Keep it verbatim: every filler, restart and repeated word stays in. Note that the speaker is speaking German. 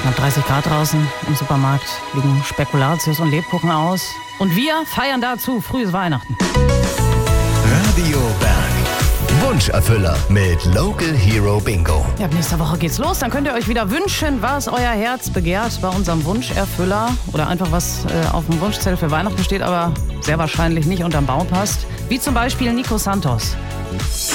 Knapp dreißig Grad draußen im Supermarkt liegen Spekulatius und Lebkuchen aus. Und wir feiern dazu frühes Weihnachten. Radio Berg. Wunscherfüller mit Local Hero Bingo. Ja, ab nächster Woche geht's los. Dann könnt ihr euch wieder wünschen, was euer Herz begehrt bei unserem Wunscherfüller. Oder einfach was äh, auf dem Wunschzettel für Weihnachten steht, aber sehr wahrscheinlich nicht unterm Baum passt. Wie zum Beispiel Nico Santos.